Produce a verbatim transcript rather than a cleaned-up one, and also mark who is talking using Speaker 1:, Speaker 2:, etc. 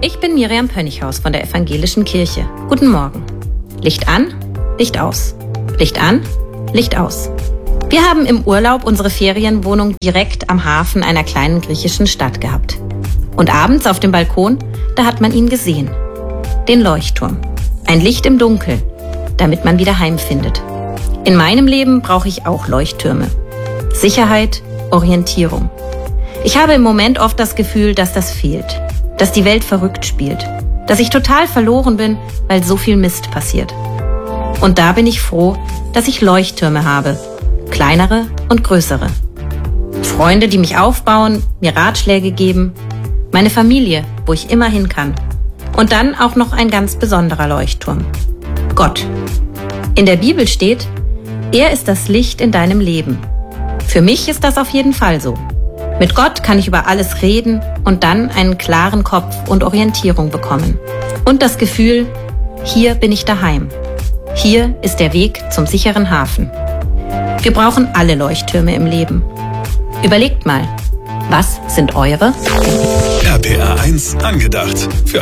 Speaker 1: Ich bin Miriam Pönichhaus von der Evangelischen Kirche. Guten Morgen. Licht an, Licht aus. Licht an, Licht aus. Wir haben im Urlaub unsere Ferienwohnung direkt am Hafen einer kleinen griechischen Stadt gehabt. Und abends auf dem Balkon, da hat man ihn gesehen. Den Leuchtturm. Ein Licht im Dunkeln, damit man wieder heimfindet. In meinem Leben brauche ich auch Leuchttürme. Sicherheit, Orientierung. Ich habe im Moment oft das Gefühl, dass das fehlt. Dass die Welt verrückt spielt. Dass ich total verloren bin, weil so viel Mist passiert. Und da bin ich froh, dass ich Leuchttürme habe. Kleinere und größere. Freunde, die mich aufbauen, mir Ratschläge geben. Meine Familie, wo ich immer hin kann. Und dann auch noch ein ganz besonderer Leuchtturm. Gott. In der Bibel steht, er ist das Licht in deinem Leben. Für mich ist das auf jeden Fall so. Mit Gott kann ich über alles reden und dann einen klaren Kopf und Orientierung bekommen. Und das Gefühl, hier bin ich daheim. Hier ist der Weg zum sicheren Hafen. Wir brauchen alle Leuchttürme im Leben. Überlegt mal, was sind eure?
Speaker 2: R P R eins angedacht. Für